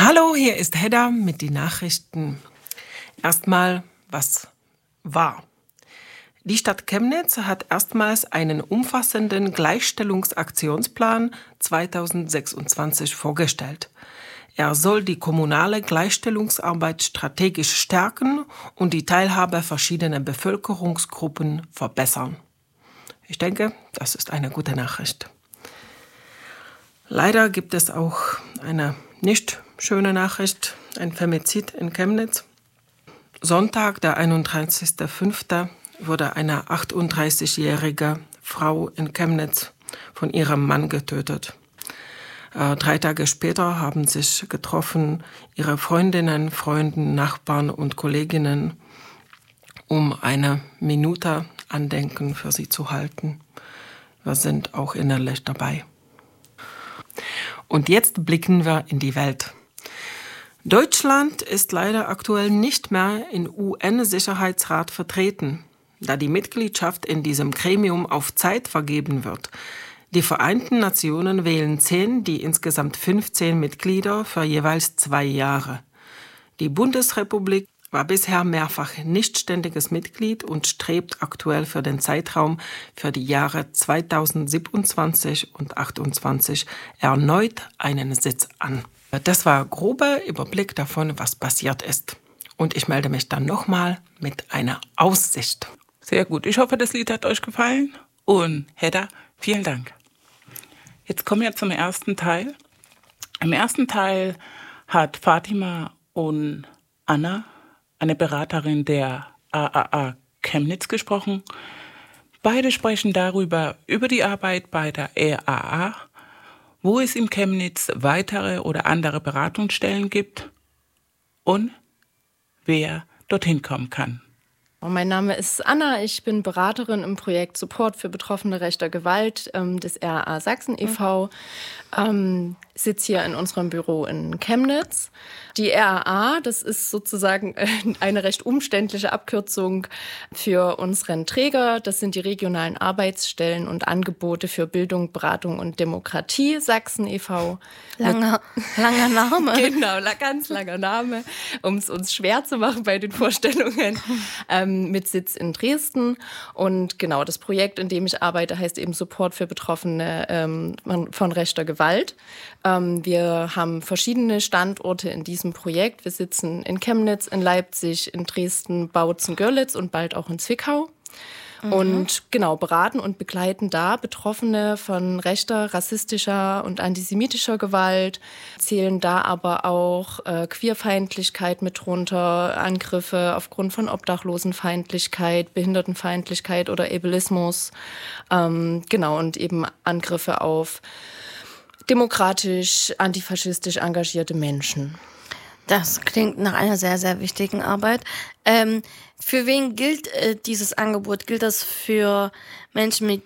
Hallo, hier ist Hedda mit den Nachrichten. Erstmal, was war? Die Stadt Chemnitz hat erstmals einen umfassenden Gleichstellungsaktionsplan 2026 vorgestellt. Er soll die kommunale Gleichstellungsarbeit strategisch stärken und die Teilhabe verschiedener Bevölkerungsgruppen verbessern. Ich denke, das ist eine gute Nachricht. Leider gibt es auch eine nicht schöne Nachricht, ein Femizid in Chemnitz. Sonntag, der 31.05., wurde eine 38-jährige Frau in Chemnitz von ihrem Mann getötet. 3 Tage später haben sich getroffen ihre Freundinnen, Freunde, Nachbarn und Kolleginnen, um eine Minute Andenken für sie zu halten. Wir sind auch innerlich dabei. Und jetzt blicken wir in die Welt. Deutschland ist leider aktuell nicht mehr im UN-Sicherheitsrat vertreten, da die Mitgliedschaft in diesem Gremium auf Zeit vergeben wird. Die Vereinten Nationen wählen 10, die insgesamt 15 Mitglieder für jeweils 2 Jahre. Die Bundesrepublik war bisher mehrfach nicht ständiges Mitglied und strebt aktuell für den Zeitraum für die Jahre 2027 und 2028 erneut einen Sitz an. Das war ein grober Überblick davon, was passiert ist. Und ich melde mich dann nochmal mit einer Aussicht. Sehr gut. Ich hoffe, das Lied hat euch gefallen. Und Hedda, vielen Dank. Jetzt kommen wir zum ersten Teil. Im ersten Teil hat Fatima und Anna, eine Beraterin der AAA Chemnitz, gesprochen. Beide sprechen über die Arbeit bei der RAA, wo es in Chemnitz weitere oder andere Beratungsstellen gibt und wer dorthin kommen kann. Mein Name ist Anna, ich bin Beraterin im Projekt Support für Betroffene rechter Gewalt des RAA Sachsen e.V., sitze hier in unserem Büro in Chemnitz. Die RAA, das ist sozusagen eine recht umständliche Abkürzung für unseren Träger. Das sind die regionalen Arbeitsstellen und Angebote für Bildung, Beratung und Demokratie Sachsen e.V. Langer Name. Genau, ganz langer Name, um es uns schwer zu machen bei den Vorstellungen, mit Sitz in Dresden. Und genau, das Projekt, in dem ich arbeite, heißt eben Support für Betroffene von rechter Gewalt. Wir haben verschiedene Standorte in diesem Projekt. Wir sitzen in Chemnitz, in Leipzig, in Dresden, Bautzen, Görlitz und bald auch in Zwickau. Und genau, beraten und begleiten da Betroffene von rechter, rassistischer und antisemitischer Gewalt, zählen da aber auch Queerfeindlichkeit mit drunter, Angriffe aufgrund von Obdachlosenfeindlichkeit, Behindertenfeindlichkeit oder Ableismus, genau, und eben Angriffe auf demokratisch, antifaschistisch engagierte Menschen. Das klingt nach einer sehr, sehr wichtigen Arbeit. Für wen gilt dieses Angebot? Gilt das für Menschen mit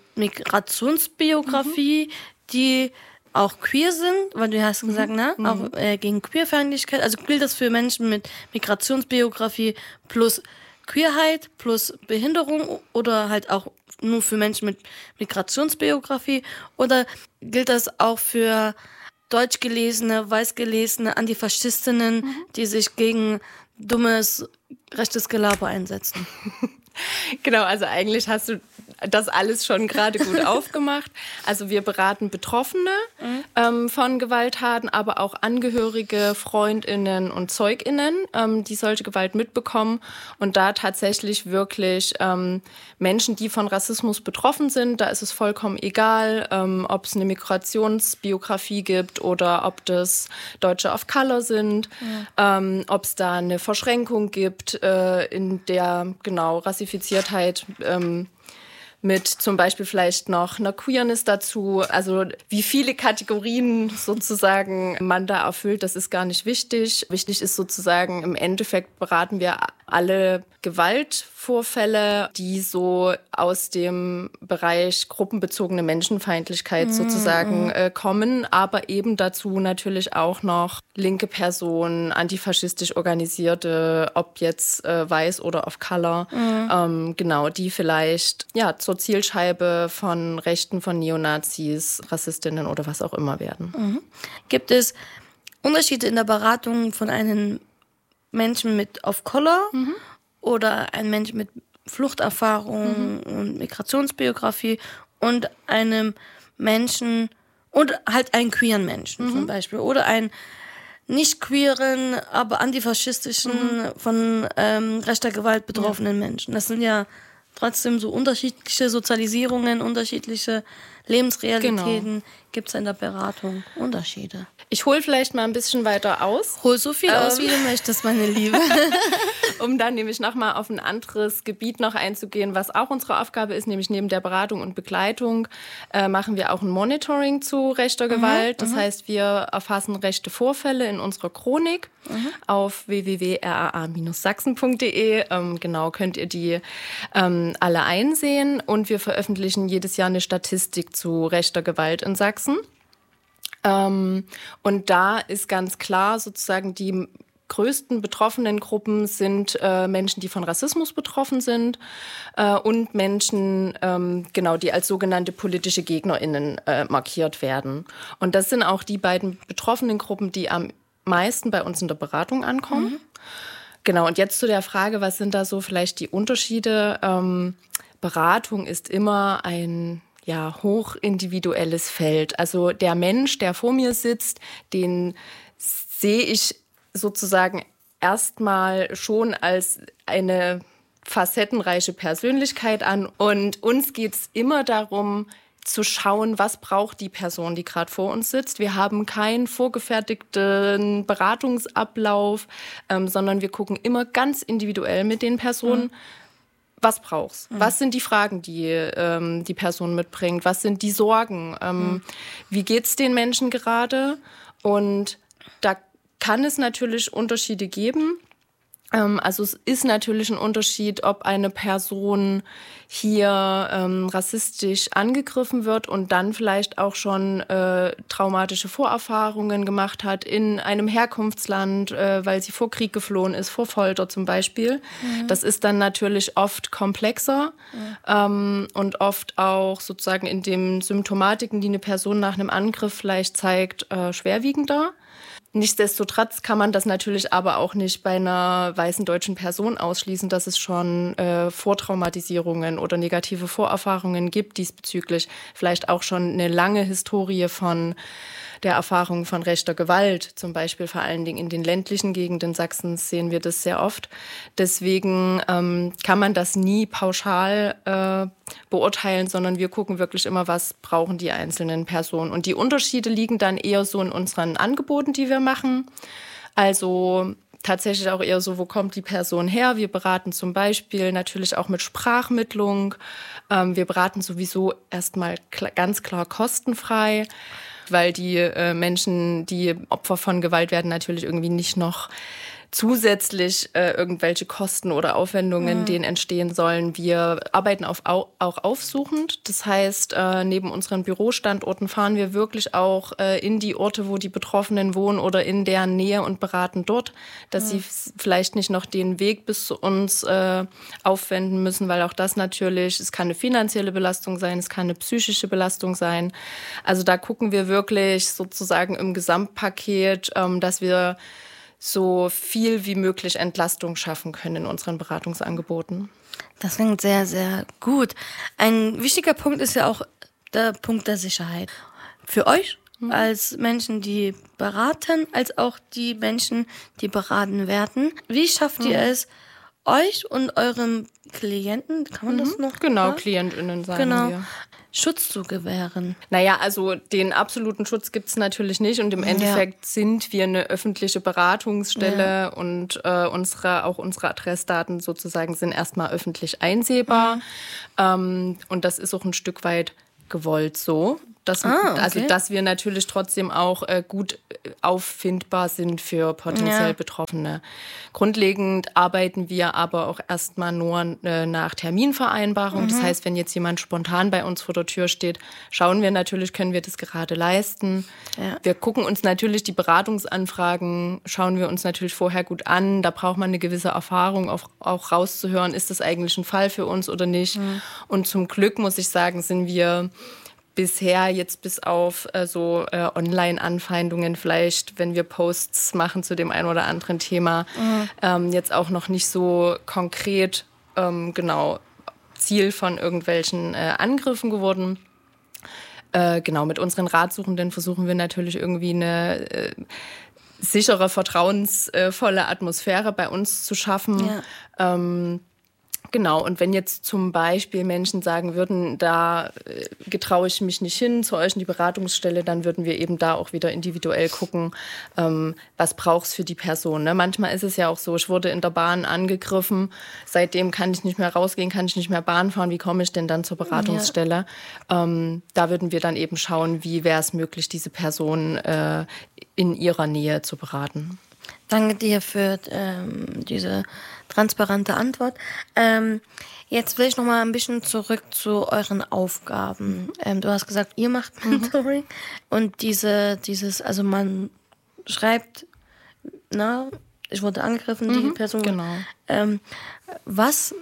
Migrationsbiografie, die auch queer sind? Weil du hast gesagt, ne? Auch gegen Queerfeindlichkeit. Also gilt das für Menschen mit Migrationsbiografie plus Queerheit plus Behinderung oder halt auch nur für Menschen mit Migrationsbiografie? Oder gilt das auch für deutschgelesene, weißgelesene Antifaschistinnen, die sich gegen dummes rechtes Gelaber einsetzen? Genau, also eigentlich hast du das alles schon gerade gut aufgemacht. Also wir beraten Betroffene von Gewalttaten, aber auch Angehörige, FreundInnen und ZeugInnen, die solche Gewalt mitbekommen. Und da tatsächlich wirklich Menschen, die von Rassismus betroffen sind, da ist es vollkommen egal, ob es eine Migrationsbiografie gibt oder ob das Deutsche of Color sind, ob es da eine Verschränkung gibt in der genau Rassifiziertheit, mit zum Beispiel vielleicht noch einer Queerness dazu. Also wie viele Kategorien sozusagen man da erfüllt, das ist gar nicht wichtig. Wichtig ist sozusagen, im Endeffekt beraten wir alle Gewaltvorfälle, die so aus dem Bereich gruppenbezogene Menschenfeindlichkeit sozusagen kommen, aber eben dazu natürlich auch noch linke Personen, antifaschistisch organisierte, ob jetzt weiß oder of Color, genau, die vielleicht zur Zielscheibe von Rechten, von Neonazis, Rassistinnen oder was auch immer werden. Gibt es Unterschiede in der Beratung von einem Menschen of Color oder einem Menschen mit Fluchterfahrung und Migrationsbiografie und einem Menschen und halt einen queeren Menschen zum Beispiel oder einen nicht queeren, aber antifaschistischen, von rechter Gewalt betroffenen Menschen. Das sind ja trotzdem so unterschiedliche Sozialisierungen, unterschiedliche Lebensrealitäten. Gibt es in der Beratung Unterschiede? Ich hole vielleicht mal ein bisschen weiter aus. Hol so viel aus, wie du möchtest, meine Liebe. Um dann nämlich nochmal auf ein anderes Gebiet noch einzugehen, was auch unsere Aufgabe ist, nämlich neben der Beratung und Begleitung machen wir auch ein Monitoring zu rechter Gewalt. Das heißt, wir erfassen rechte Vorfälle in unserer Chronik auf www.raa-sachsen.de. Genau, könnt ihr die alle einsehen. Und wir veröffentlichen jedes Jahr eine Statistik zu rechter Gewalt in Sachsen. Und da ist ganz klar sozusagen die größten betroffenen Gruppen sind Menschen, die von Rassismus betroffen sind und Menschen, die als sogenannte politische GegnerInnen markiert werden. Und das sind auch die beiden betroffenen Gruppen, die am meisten bei uns in der Beratung ankommen. Genau, und jetzt zu der Frage, was sind da so vielleicht die Unterschiede? Beratung ist immer ein hochindividuelles Feld. Also der Mensch, der vor mir sitzt, den sehe ich sozusagen erstmal schon als eine facettenreiche Persönlichkeit an. Und uns geht es immer darum, zu schauen, was braucht die Person, die gerade vor uns sitzt. Wir haben keinen vorgefertigten Beratungsablauf, sondern wir gucken immer ganz individuell mit den Personen, was brauchst? Was sind die Fragen, die die Person mitbringt? Was sind die Sorgen? Wie geht's den Menschen gerade? Und da kann es natürlich Unterschiede geben. Also es ist natürlich ein Unterschied, ob eine Person hier rassistisch angegriffen wird und dann vielleicht auch schon traumatische Vorerfahrungen gemacht hat in einem Herkunftsland, weil sie vor Krieg geflohen ist, vor Folter zum Beispiel. Das ist dann natürlich oft komplexer und oft auch sozusagen in den Symptomatiken, die eine Person nach einem Angriff vielleicht zeigt, schwerwiegender. Nichtsdestotrotz kann man das natürlich aber auch nicht bei einer weißen deutschen Person ausschließen, dass es schon Vortraumatisierungen oder negative Vorerfahrungen gibt diesbezüglich. Vielleicht auch schon eine lange Historie von der Erfahrung von rechter Gewalt, zum Beispiel vor allen Dingen in den ländlichen Gegenden Sachsens sehen wir das sehr oft. Deswegen kann man das nie pauschal beurteilen, sondern wir gucken wirklich immer, was brauchen die einzelnen Personen. Und die Unterschiede liegen dann eher so in unseren Angeboten, die wir machen. Also tatsächlich auch eher so, wo kommt die Person her? Wir beraten zum Beispiel natürlich auch mit Sprachmittlung. Wir beraten sowieso erstmal ganz klar kostenfrei, weil die Menschen, die Opfer von Gewalt werden, natürlich irgendwie nicht noch zusätzlich irgendwelche Kosten oder Aufwendungen, denen entstehen sollen. Wir arbeiten auch aufsuchend. Das heißt, neben unseren Bürostandorten fahren wir wirklich auch in die Orte, wo die Betroffenen wohnen oder in deren Nähe und beraten dort, dass sie vielleicht nicht noch den Weg bis zu uns aufwenden müssen, weil auch das natürlich, es kann eine finanzielle Belastung sein, es kann eine psychische Belastung sein. Also da gucken wir wirklich sozusagen im Gesamtpaket, dass wir so viel wie möglich Entlastung schaffen können in unseren Beratungsangeboten. Das klingt sehr, sehr gut. Ein wichtiger Punkt ist ja auch der Punkt der Sicherheit. Für euch als Menschen, die beraten, als auch die Menschen, die beraten werden. Wie schafft ihr es, euch und eurem Klienten, kann man das noch? Genau, KlientInnen sagen wir. Schutz zu gewähren? Naja, also den absoluten Schutz gibt es natürlich nicht und im Endeffekt sind wir eine öffentliche Beratungsstelle und unsere Adressdaten sozusagen sind erstmal öffentlich einsehbar und das ist auch ein Stück weit gewollt so. Dass wir natürlich trotzdem auch gut auffindbar sind für potenziell Betroffene. Grundlegend arbeiten wir aber auch erstmal nur nach Terminvereinbarung. Das heißt, wenn jetzt jemand spontan bei uns vor der Tür steht, schauen wir natürlich, können wir das gerade leisten. Ja. Wir gucken uns natürlich die Beratungsanfragen, schauen wir uns natürlich vorher gut an. Da braucht man eine gewisse Erfahrung, auch rauszuhören, ist das eigentlich ein Fall für uns oder nicht. Und zum Glück, muss ich sagen, sind wir bisher jetzt bis auf Online-Anfeindungen vielleicht, wenn wir Posts machen zu dem einen oder anderen Thema, jetzt auch noch nicht so konkret Ziel von irgendwelchen Angriffen geworden. Mit unseren Ratsuchenden versuchen wir natürlich irgendwie eine sichere, vertrauensvolle Atmosphäre bei uns zu schaffen. Ja. Und wenn jetzt zum Beispiel Menschen sagen würden, da getraue ich mich nicht hin zu euch in die Beratungsstelle, dann würden wir eben da auch wieder individuell gucken, was braucht es für die Person. Ne? Manchmal ist es ja auch so, ich wurde in der Bahn angegriffen, seitdem kann ich nicht mehr rausgehen, kann ich nicht mehr Bahn fahren, wie komme ich denn dann zur Beratungsstelle? Ja. Da würden wir dann eben schauen, wie wäre es möglich, diese Person in ihrer Nähe zu beraten. Danke dir für diese transparente Antwort. Jetzt will ich noch mal ein bisschen zurück zu euren Aufgaben. Du hast gesagt, ihr macht Mentoring und also man schreibt, ich wurde angegriffen, die Person. Genau. Was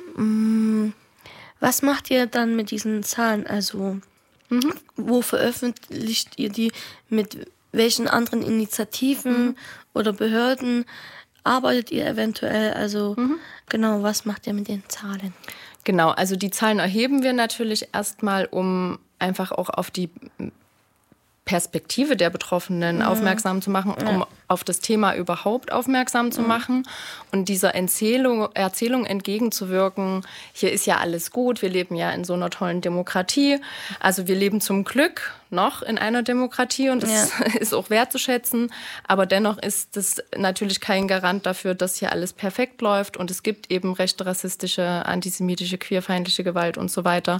macht ihr dann mit diesen Zahlen? Also wo veröffentlicht ihr die, mit welchen anderen Initiativen oder Behörden arbeitet ihr eventuell? Also was macht ihr mit den Zahlen? Genau, also die Zahlen erheben wir natürlich erstmal, um einfach auch auf die Perspektive der Betroffenen aufmerksam zu machen, um auf das Thema überhaupt aufmerksam zu machen und dieser Erzählung entgegenzuwirken, hier ist ja alles gut, wir leben ja in so einer tollen Demokratie, also wir leben zum Glück noch in einer Demokratie und das ist auch wertzuschätzen, aber dennoch ist das natürlich kein Garant dafür, dass hier alles perfekt läuft und es gibt eben rechte, rassistische, antisemitische, queerfeindliche Gewalt und so weiter.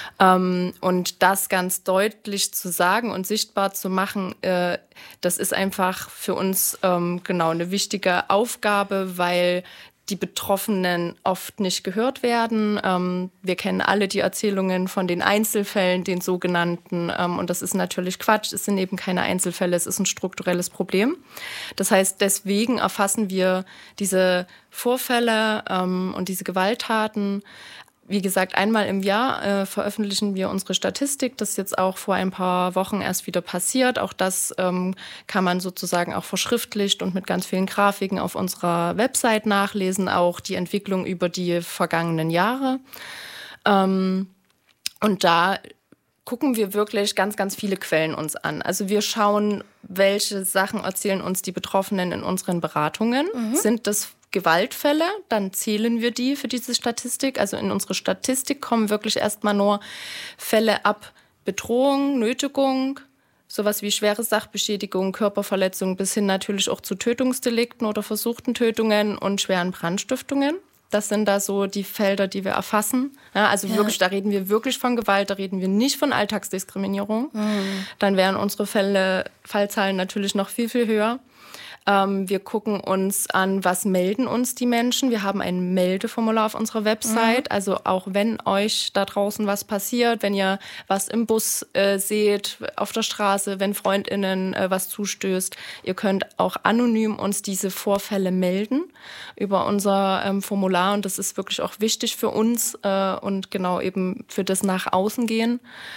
Und das ganz deutlich zu sagen und sichtbar zu machen, das ist einfach für uns eine wichtige Aufgabe, weil die Betroffenen oft nicht gehört werden. Wir kennen alle die Erzählungen von den Einzelfällen, den sogenannten. Und das ist natürlich Quatsch. Es sind eben keine Einzelfälle, es ist ein strukturelles Problem. Das heißt, deswegen erfassen wir diese Vorfälle und diese Gewalttaten. Wie gesagt, einmal im Jahr veröffentlichen wir unsere Statistik. Das ist jetzt auch vor ein paar Wochen erst wieder passiert. Auch das kann man sozusagen auch verschriftlicht und mit ganz vielen Grafiken auf unserer Website nachlesen. Auch die Entwicklung über die vergangenen Jahre. Und da gucken wir wirklich ganz, ganz viele Quellen uns an. Also wir schauen, welche Sachen erzählen uns die Betroffenen in unseren Beratungen. Sind das Gewaltfälle, dann zählen wir die für diese Statistik. Also in unsere Statistik kommen wirklich erstmal nur Fälle ab Bedrohung, Nötigung, sowas wie schwere Sachbeschädigung, Körperverletzung bis hin natürlich auch zu Tötungsdelikten oder versuchten Tötungen und schweren Brandstiftungen. Das sind da so die Felder, die wir erfassen. Ja, also wirklich, da reden wir wirklich von Gewalt, da reden wir nicht von Alltagsdiskriminierung. Dann wären unsere Fallzahlen natürlich noch viel, viel höher. Wir gucken uns an, was melden uns die Menschen. Wir haben ein Meldeformular auf unserer Website. Also auch wenn euch da draußen was passiert, wenn ihr was im Bus seht, auf der Straße, wenn FreundInnen was zustößt, ihr könnt auch anonym uns diese Vorfälle melden über unser Formular. Und das ist wirklich auch wichtig für uns und genau eben für das nach außen gehen.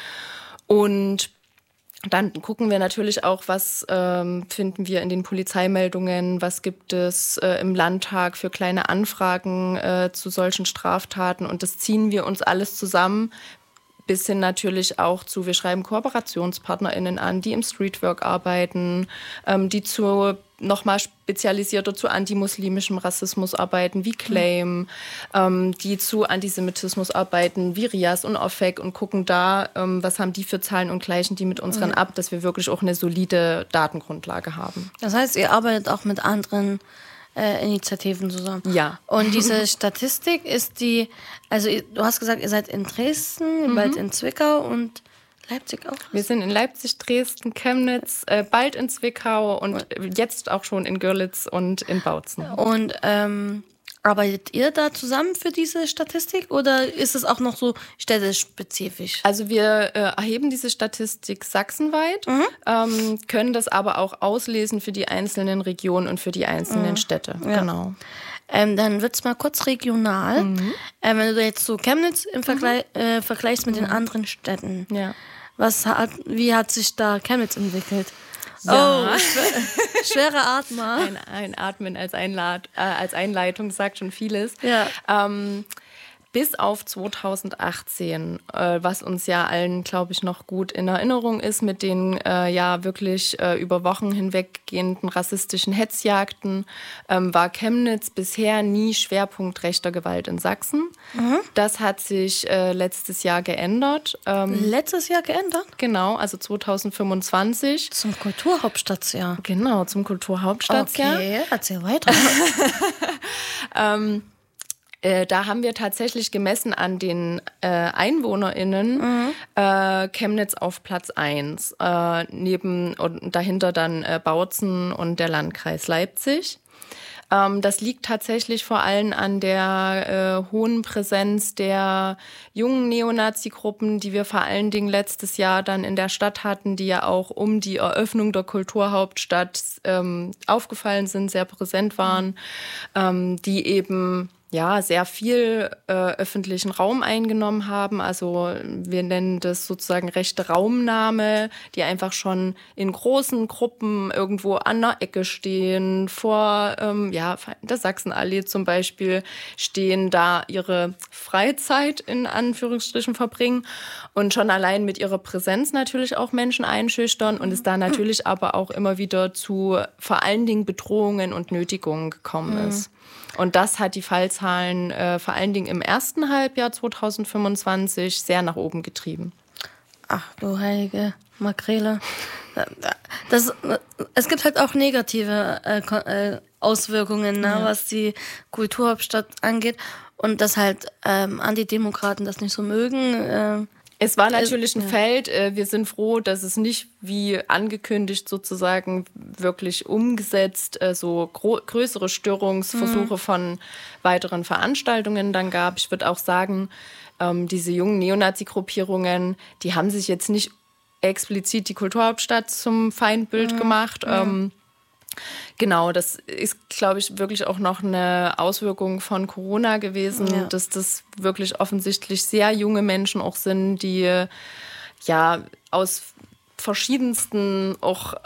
Und dann gucken wir natürlich auch, was finden wir in den Polizeimeldungen, was gibt es im Landtag für kleine Anfragen zu solchen Straftaten. Und das ziehen wir uns alles zusammen, bis hin natürlich auch zu, wir schreiben KooperationspartnerInnen an, die im Streetwork arbeiten, die nochmal spezialisierter zu antimuslimischem Rassismus arbeiten, wie Claim, die zu Antisemitismus arbeiten, wie Rias und Ofek und gucken da, was haben die für Zahlen und gleichen die mit unseren ab, dass wir wirklich auch eine solide Datengrundlage haben. Das heißt, ihr arbeitet auch mit anderen Initiativen zusammen. Ja. Und diese Statistik ist also du hast gesagt, ihr seid in Dresden, bald in Zwickau und Leipzig auch? Wir sind in Leipzig, Dresden, Chemnitz, bald in Zwickau und jetzt auch schon in Görlitz und in Bautzen. Und arbeitet ihr da zusammen für diese Statistik oder ist es auch noch so städtespezifisch? Also wir erheben diese Statistik sachsenweit, können das aber auch auslesen für die einzelnen Regionen und für die einzelnen Städte. Ja. Genau. Dann wird es mal kurz regional. Wenn du jetzt so Chemnitz im vergleichst mit den anderen Städten. Ja. Wie hat sich da Chemnitz entwickelt? Ja. Oh, schwere Atmer. Ein Atmen als Einleitung sagt schon vieles. Ja. Bis auf 2018, was uns ja allen, glaube ich, noch gut in Erinnerung ist, mit den wirklich über Wochen hinweggehenden rassistischen Hetzjagden, war Chemnitz bisher nie Schwerpunkt rechter Gewalt in Sachsen. Das hat sich letztes Jahr geändert. Letztes Jahr geändert? Genau, also 2025. Zum Kulturhauptstadtjahr. Genau, zum Kulturhauptstadtjahr. Okay, erzähl weiter. Da haben wir tatsächlich gemessen an den EinwohnerInnen Chemnitz auf Platz 1, neben und dahinter dann Bautzen und der Landkreis Leipzig. Das liegt tatsächlich vor allem an der hohen Präsenz der jungen Neonazi-Gruppen, die wir vor allen Dingen letztes Jahr dann in der Stadt hatten, die ja auch um die Eröffnung der Kulturhauptstadt aufgefallen sind, sehr präsent waren, die eben sehr viel öffentlichen Raum eingenommen haben. Also wir nennen das sozusagen rechte Raumnahme, die einfach schon in großen Gruppen irgendwo an der Ecke stehen, vor der Sachsenallee zum Beispiel stehen, da ihre Freizeit in Anführungsstrichen verbringen und schon allein mit ihrer Präsenz natürlich auch Menschen einschüchtern und es da natürlich aber auch immer wieder zu vor allen Dingen Bedrohungen und Nötigungen gekommen ist. Und das hat die Fallzahlen vor allen Dingen im ersten Halbjahr 2025 sehr nach oben getrieben. Ach du heilige Makrele. Es gibt halt auch negative Auswirkungen, was die Kulturhauptstadt angeht. Und dass halt Antidemokraten das nicht so mögen. Es war natürlich ein Feld. Wir sind froh, dass es nicht wie angekündigt sozusagen wirklich umgesetzt so größere Störungsversuche von weiteren Veranstaltungen dann gab. Ich würde auch sagen, diese jungen Neonazi-Gruppierungen, die haben sich jetzt nicht explizit die Kulturhauptstadt zum Feindbild gemacht. Genau, das ist, glaube ich, wirklich auch noch eine Auswirkung von Corona gewesen, dass das wirklich offensichtlich sehr junge Menschen auch sind, die aus verschiedensten auch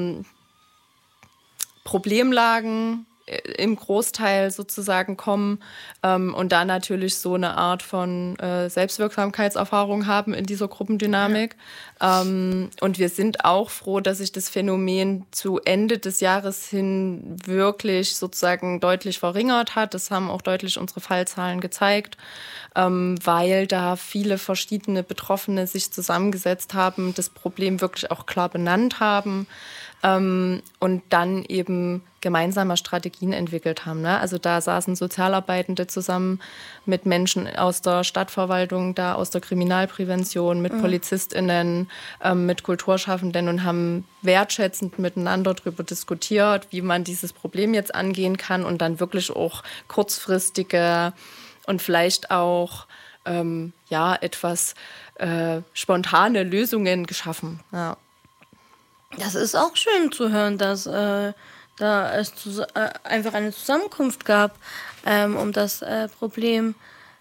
Problemlagen im Großteil sozusagen kommen und da natürlich so eine Art von Selbstwirksamkeitserfahrung haben in dieser Gruppendynamik. Und wir sind auch froh, dass sich das Phänomen zu Ende des Jahres hin wirklich sozusagen deutlich verringert hat. Das haben auch deutlich unsere Fallzahlen gezeigt, weil da viele verschiedene Betroffene sich zusammengesetzt haben, das Problem wirklich auch klar benannt haben. Und dann eben gemeinsame Strategien entwickelt haben. Ne? Also da saßen Sozialarbeitende zusammen mit Menschen aus der Stadtverwaltung, da aus der Kriminalprävention, mit PolizistInnen, mit Kulturschaffenden und haben wertschätzend miteinander darüber diskutiert, wie man dieses Problem jetzt angehen kann und dann wirklich auch kurzfristige und vielleicht auch etwas spontane Lösungen geschaffen. Ja. Das ist auch schön zu hören, dass da es einfach eine Zusammenkunft gab, um das Problem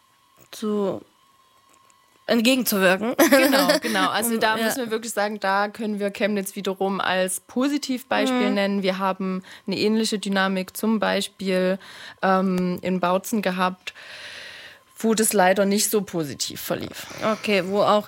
entgegenzuwirken. Genau. Also da müssen wir wirklich sagen, da können wir Chemnitz wiederum als Positivbeispiel nennen. Wir haben eine ähnliche Dynamik zum Beispiel in Bautzen gehabt, wo das leider nicht so positiv verlief. Okay, wo auch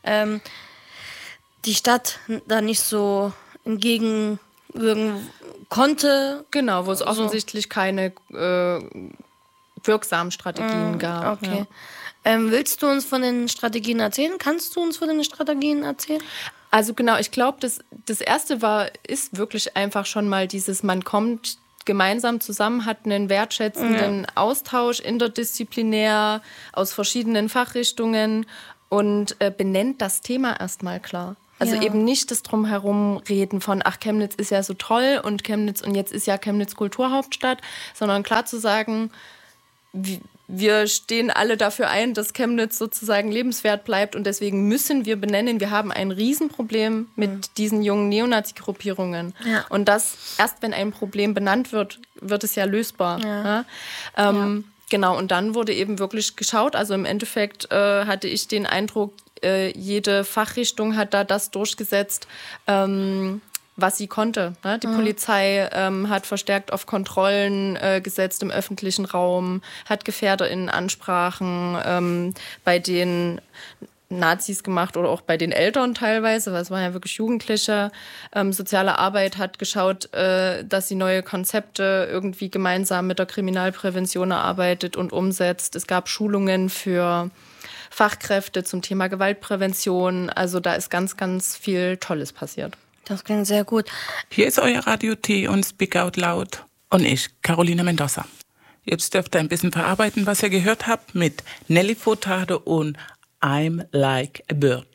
die Stadt da nicht so entgegenwirken konnte. Genau, wo es offensichtlich keine wirksamen Strategien gab. Okay. Ja. Willst du uns von den Strategien erzählen? Kannst du uns von den Strategien erzählen? Also genau, ich glaube, das Erste ist wirklich einfach schon mal dieses, man kommt gemeinsam zusammen, hat einen wertschätzenden Austausch interdisziplinär aus verschiedenen Fachrichtungen und benennt das Thema erstmal klar. Also eben nicht das Drumherum reden von, ach, Chemnitz ist ja so toll und jetzt ist ja Chemnitz Kulturhauptstadt, sondern klar zu sagen, wir stehen alle dafür ein, dass Chemnitz sozusagen lebenswert bleibt und deswegen müssen wir benennen, wir haben ein Riesenproblem mit diesen jungen Neonazi-Gruppierungen. Ja. Und das, erst wenn ein Problem benannt wird, wird es ja lösbar. Ja. Genau, und dann wurde eben wirklich geschaut, also im Endeffekt hatte ich den Eindruck, jede Fachrichtung hat da das durchgesetzt, was sie konnte. Ne? Die Polizei hat verstärkt auf Kontrollen gesetzt im öffentlichen Raum, hat GefährderInnen-Ansprachen bei den Nazis gemacht oder auch bei den Eltern teilweise, weil es waren ja wirklich Jugendliche. Soziale Arbeit hat geschaut, dass sie neue Konzepte irgendwie gemeinsam mit der Kriminalprävention erarbeitet und umsetzt. Es gab Schulungen für Fachkräfte zum Thema Gewaltprävention. Also da ist ganz, ganz viel Tolles passiert. Das klingt sehr gut. Hier ist euer Radio T und Speak Out Loud und ich, Carolina Mendoza. Jetzt dürft ihr ein bisschen verarbeiten, was ihr gehört habt mit Nelly Furtado und I'm Like a Bird.